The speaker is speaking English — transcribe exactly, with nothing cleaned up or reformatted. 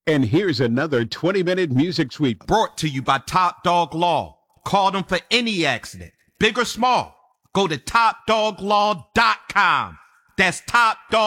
And here's another twenty-minute music sweep brought to you by Top Dog Law. Call them for any accident, big or small. Go to top dog law dot com. That's Top Dog.